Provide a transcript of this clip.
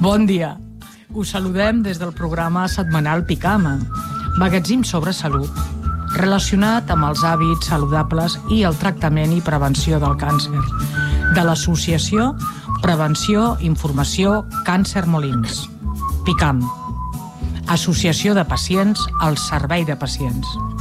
Bon dia. Us saludem des del programa setmanal Picama, magatzim sobre salut, relacionat amb els hàbits saludables i el tractament i prevenció del càncer, de l'associació Prevenció, Informació, Càncer Molins. Picam, Associació de Pacients al Servei de Pacients.